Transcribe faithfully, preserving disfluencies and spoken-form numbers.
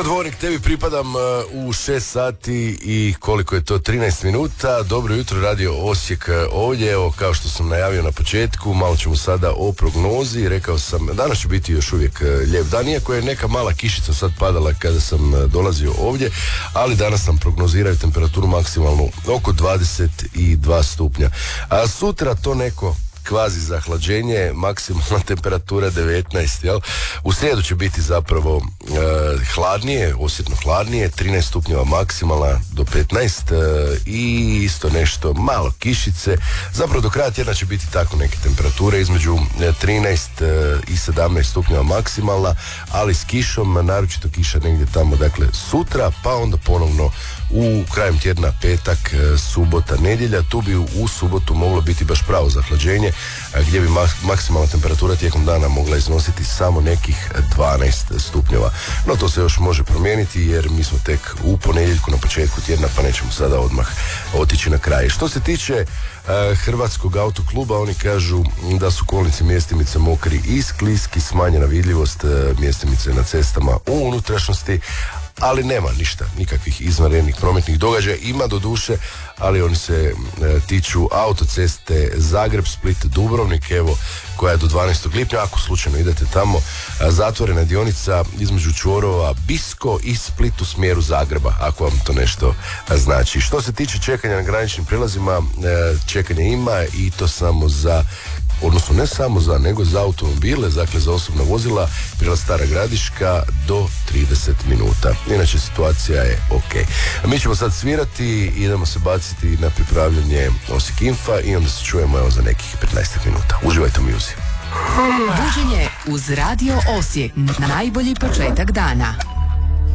Radio Dvornik, tebi pripadam u šest sati i koliko je to, trinaest minuta. Dobro jutro, Radio Osijek ovdje. Evo, kao što sam najavio na početku, malo ćemo sada o prognozi. Rekao sam, danas će biti još uvijek lijep dan, iako je neka mala kišica sad padala kada sam dolazio ovdje, ali danas nam prognoziraju temperaturu maksimalnu oko dvadeset dva stupnja. A sutra to neko kvazi zahlađenje, maksimalna temperatura devetnaest, jel? U srijedu će biti zapravo e, hladnije, osjetno hladnije, trinaest stupnjeva maksimalna do petnaest e, i isto nešto malo kišice. Zapravo do kraja tjedna će biti tako neke temperature između trinaest e, i sedamnaest stupnjeva maksimalna, ali s kišom, naročito kiša negdje tamo, dakle sutra, pa onda ponovno u krajem tjedna petak, e, subota, nedjelja. Tu bi u, u subotu moglo biti baš pravo zahlađenje, gdje bi maksimalna temperatura tijekom dana mogla iznositi samo nekih dvanaest stupnjeva. No to se još može promijeniti jer mi smo tek u ponedjeljku na početku tjedna, pa nećemo sada odmah otići na kraj. Što se tiče uh, Hrvatskog autokluba, oni kažu da su kolnici mjestimice mokri i skliski, smanjena vidljivost uh, mjestimice na cestama u unutrašnjosti, ali nema ništa, nikakvih izvanrednih prometnih događaja. Ima do duše, ali oni se e, tiču autoceste Zagreb, Split, Dubrovnik, evo, koja je do dvanaestog lipnja, ako slučajno idete tamo, a, zatvorena dionica između čvorova Bisko i Split u smjeru Zagreba, ako vam to nešto a, znači. Što se tiče čekanja na graničnim prilazima, e, čekanje ima i to samo za, odnosno ne samo za, nego za automobile, dakle za osobna vozila, prilaz Stara Gradiška do trideset minuta. Inače situacija je ok. A mi ćemo sad svirati i idemo se baciti na pripravljanje Osijek Infa i onda se čujemo evo za nekih petnaest minuta. Uživajte u muzici. Buđenje uz Radio Osijek. Najbolji početak dana.